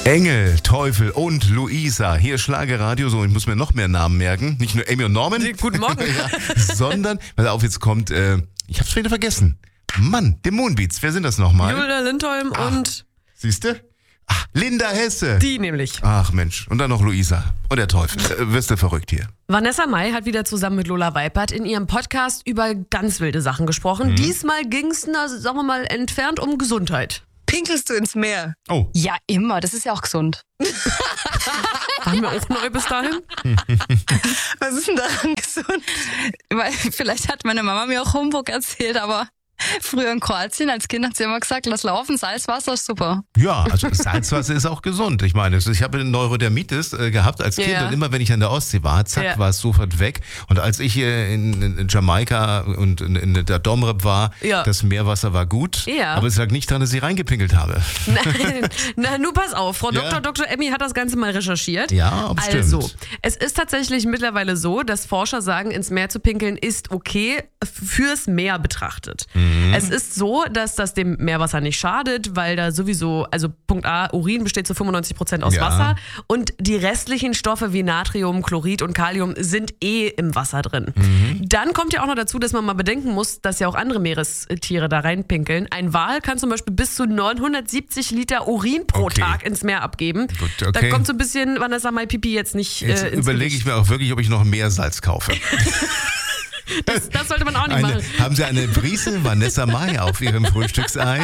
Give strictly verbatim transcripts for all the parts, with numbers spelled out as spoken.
Engel, Teufel und Luisa. Hier Schlagerradio, so, ich muss mir noch mehr Namen merken. Nicht nur Amy und Norman. Guten Morgen. ja, sondern, pass auf, jetzt kommt, äh, ich hab's wieder vergessen. Mann, die Moonbeats, wer sind das nochmal? Julia Lindholm Ach, und... Siehste? Ach, Linda Hesse. Die nämlich. Ach Mensch, und dann noch Luisa. Und der Teufel. Äh, wirst du verrückt hier. Vanessa Mai hat wieder zusammen mit Lola Weipert in ihrem Podcast über ganz wilde Sachen gesprochen. Mhm. Diesmal ging's, na, sagen wir mal, entfernt um Gesundheit. Pinkelst du ins Meer? Oh. Ja, immer. Das ist ja auch gesund. Waren wir auch neu bis dahin? Was ist denn daran gesund? Weil, vielleicht hat meine Mama mir auch Humbug erzählt, aber früher in Kroatien als Kind hat sie immer gesagt, lass laufen, Salzwasser ist super. Ja, also Salzwasser ist auch gesund. Ich meine, ich habe eine Neurodermitis äh, gehabt als Kind ja. und immer wenn ich an der Ostsee war, zack, ja. war es sofort weg. Und als ich hier in, in Jamaika und in, in der Domrep war, ja. das Meerwasser war gut, ja. aber es lag nicht daran, dass ich reingepinkelt habe. Nein, na, nur pass auf, Frau Ja. Doktor Doktor Emmy hat das Ganze mal recherchiert. Ja, bestimmt. Also, es ist tatsächlich mittlerweile so, dass Forscher sagen, ins Meer zu pinkeln ist okay, fürs Meer betrachtet. Mhm. Es ist so, dass das dem Meerwasser nicht schadet, weil da sowieso, also Punkt A, Urin besteht zu fünfundneunzig Prozent aus Ja. Wasser und die restlichen Stoffe wie Natrium, Chlorid und Kalium sind eh im Wasser drin. Mhm. Dann kommt ja auch noch dazu, dass man mal bedenken muss, dass ja auch andere Meerestiere da reinpinkeln. Ein Wal kann zum Beispiel bis zu neunhundertsiebzig Liter Urin pro Okay. Tag ins Meer abgeben. Gut, okay. Da kommt so ein bisschen Vanessa Mai Pipi jetzt nicht Jetzt äh, ins überlege Gewicht. ich mir auch wirklich, ob ich noch Meersalz kaufe. Das, das sollte man auch nicht Eine, machen. haben Sie eine Prise Vanessa Mai auf Ihrem Frühstücksei?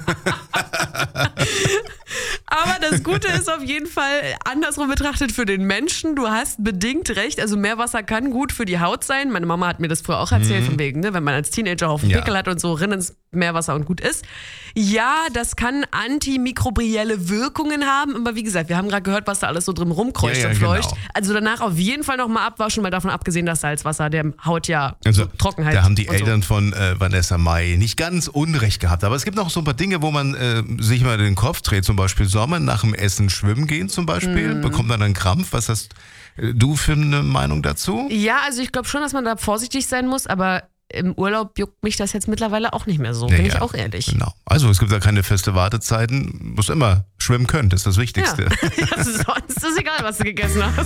Aber das Gute ist auf jeden Fall andersrum betrachtet für den Menschen. Du hast bedingt recht. Also Meerwasser kann gut für die Haut sein. Meine Mama hat mir das früher auch erzählt, Mhm. von wegen, ne, wenn man als Teenager auf den Ja. Pickel hat und so, rinn ins Meerwasser und gut ist. Ja, das kann antimikrobielle Wirkungen haben. Aber wie gesagt, wir haben gerade gehört, was da alles so drin rumkreucht Ja, ja, und fleucht. genau. Also danach auf jeden Fall nochmal abwaschen, mal davon abgesehen, dass Salzwasser der Haut ja Also, so Trockenheit da haben die und so. Eltern von äh, Vanessa Mai nicht ganz unrecht gehabt. Aber es gibt noch so ein paar Dinge, wo man äh, sich mal den Kopf dreht. Zum Beispiel soll man nach dem Essen schwimmen gehen zum Beispiel. Mhm. Bekommt man einen Krampf. Was hast äh, du für eine Meinung dazu? Ja, also ich glaube schon, dass man da vorsichtig sein muss, aber im Urlaub juckt mich das jetzt mittlerweile auch nicht mehr so, bin Ja, ich ja. auch ehrlich. Genau. Also es gibt da keine feste Wartezeiten. Muss immer schwimmen können, das ist das Wichtigste. Ja. Ja, sonst ist egal, was du gegessen hast.